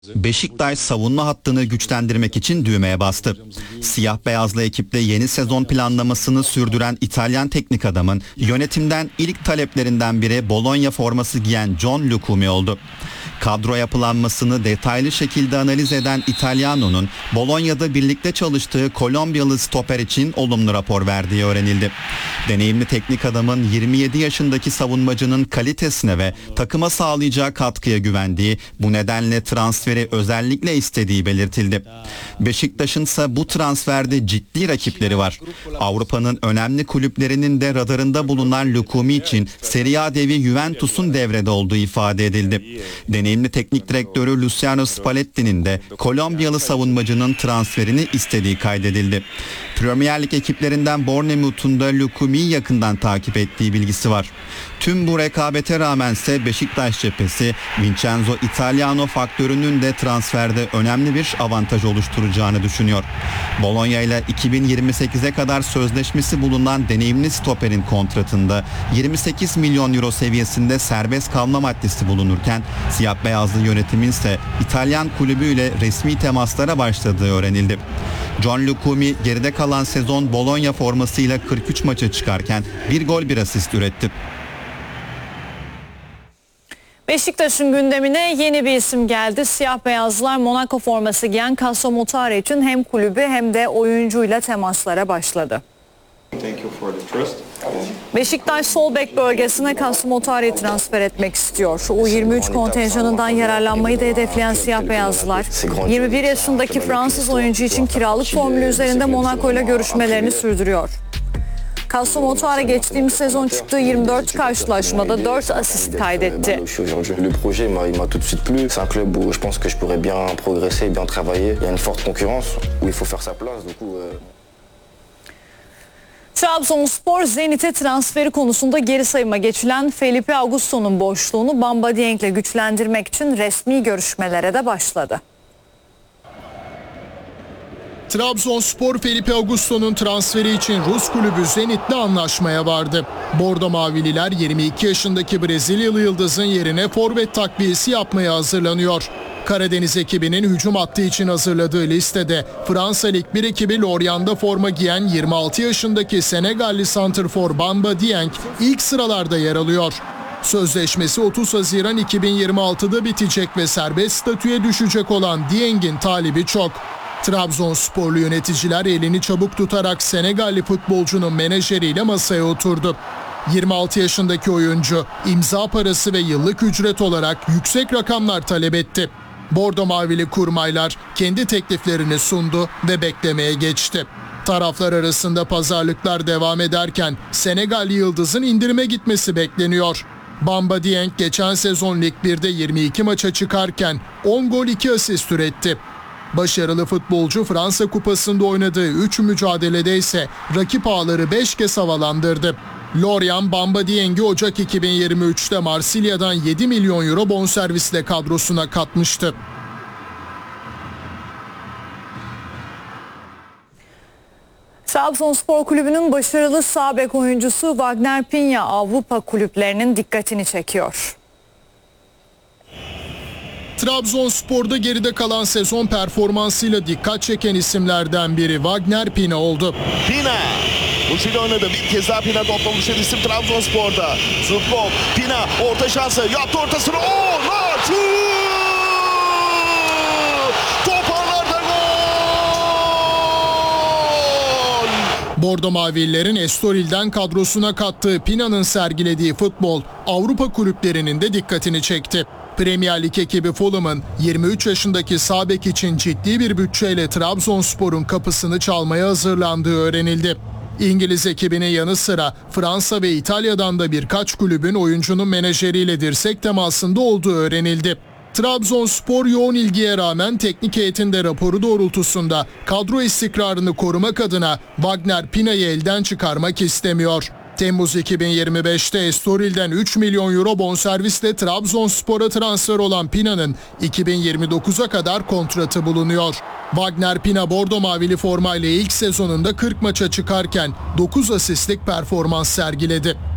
Beşiktaş savunma hattını güçlendirmek için düğmeye bastı. Siyah beyazlı ekiple yeni sezon planlamasını sürdüren İtalyan teknik adamın yönetimden ilk taleplerinden biri Bologna forması giyen John Lucumi oldu. Kadro yapılanmasını detaylı şekilde analiz eden İtalyano'nun Bologna'da birlikte çalıştığı Kolombiyalı stoper için olumlu rapor verdiği öğrenildi. Deneyimli teknik adamın 27 yaşındaki savunmacının kalitesine ve takıma sağlayacağı katkıya güvendiği, bu nedenle transferi özellikle istediği belirtildi. Beşiktaş'ın ise bu transferde ciddi rakipleri var. Avrupa'nın önemli kulüplerinin de radarında bulunan Lucumi için Serie A devi Juventus'un devrede olduğu ifade edildi. Deneyimli teknik direktörü Luciano Spalletti'nin de Kolombiyalı savunmacının transferini istediği kaydedildi. Premier Lig ekiplerinden Bournemouth'un da Lucumi'yi yakından takip ettiği bilgisi var. Tüm bu rekabete rağmense Beşiktaş cephesi Vincenzo Italiano faktörünün de transferde önemli bir avantaj oluşturacağını düşünüyor. Bologna ile 2028'e kadar sözleşmesi bulunan deneyimli stoperin kontratında 28 milyon euro seviyesinde serbest kalma maddesi bulunurken siyah beyazlı yönetimin ise İtalyan kulübüyle resmi temaslara başladığı öğrenildi. John Lucumi geride kalan sezon Bologna formasıyla 43 maça çıkarken bir gol bir asist üretti. Beşiktaş'ın gündemine yeni bir isim geldi. Siyah beyazlılar Monaco forması giyen Kasso Moutari için hem kulübü hem de oyuncuyla temaslara başladı. Beşiktaş sol bek bölgesine Kasso Moutari'yi transfer etmek istiyor. U23 kontenjanından yararlanmayı da hedefleyen siyah beyazlılar 21 yaşındaki Fransız oyuncu için kiralık formülü üzerinde Monaco ile görüşmelerini sürdürüyor. Kasso Moutari geçtiğimiz sezon çıktığı 24 karşılaşmada 4 asist kaydetti. Le projet m'a tout de suite plu. C'est un club où je pense que je pourrais bien progresser, bien travailler. Il y a une forte concurrence où il faut faire sa place. Du coup Trabzonspor Zenit'e transferi konusunda geri sayıma geçilen Felipe Augusto'nun boşluğunu Bamba Dieng'le güçlendirmek için resmi görüşmelere de başladı. Trabzonspor Felipe Augusto'nun transferi için Rus kulübü Zenit'le anlaşmaya vardı. Bordo Mavililer 22 yaşındaki Brezilyalı yıldızın yerine forvet takviyesi yapmaya hazırlanıyor. Karadeniz ekibinin hücum hattı için hazırladığı listede Fransa Lig 1 ekibi Lorient'da forma giyen 26 yaşındaki Senegalli santrfor Bamba Dieng ilk sıralarda yer alıyor. Sözleşmesi 30 Haziran 2026'da bitecek ve serbest statüye düşecek olan Dieng'in talibi çok. Trabzonsporlu yöneticiler elini çabuk tutarak Senegalli futbolcunun menajeriyle masaya oturdu. 26 yaşındaki oyuncu imza parası ve yıllık ücret olarak yüksek rakamlar talep etti. Bordo Mavili kurmaylar kendi tekliflerini sundu ve beklemeye geçti. Taraflar arasında pazarlıklar devam ederken Senegalli yıldızın indirime gitmesi bekleniyor. Bamba Dieng geçen sezon Lig 1'de 22 maça çıkarken 10 gol 2 asist üretti. Başarılı futbolcu Fransa Kupası'nda oynadığı 3 mücadelede ise rakip ağları 5 kez havalandırdı. Lorient Bamba Dieng'i Ocak 2023'te Marsilya'dan 7 milyon euro bonservisle kadrosuna katmıştı. Trabzonspor Kulübü'nün başarılı sağ bek oyuncusu Wagner Pinha Avrupa kulüplerinin dikkatini çekiyor. Trabzonspor'da geride kalan sezon performansıyla dikkat çeken isimlerden biri Wagner Pinha oldu. Pinha uçuyla oynadı. Bir kez daha Pinha topla buluşan isim Trabzonspor'da. Zubkov, Pinha orta şansı yaptı ortasını. Şut! Toparlarda gol! Bordo Mavililerin Estoril'den kadrosuna kattığı Pinha'nın sergilediği futbol Avrupa kulüplerinin de dikkatini çekti. Premier Lig ekibi Fulham'ın 23 yaşındaki sağ bek için ciddi bir bütçeyle Trabzonspor'un kapısını çalmaya hazırlandığı öğrenildi. İngiliz ekibinin yanı sıra Fransa ve İtalya'dan da birkaç kulübün oyuncunun menajeriyle dirsek temasında olduğu öğrenildi. Trabzonspor yoğun ilgiye rağmen teknik heyetin de raporu doğrultusunda kadro istikrarını korumak adına Wagner Pinha'yı elden çıkarmak istemiyor. Temmuz 2025'te Estoril'den 3 milyon euro bonservisle Trabzonspor'a transfer olan Pinha'nın 2029'a kadar kontratı bulunuyor. Wagner Pinha Bordo Mavili formayla ilk sezonunda 40 maça çıkarken 9 asistlik performans sergiledi.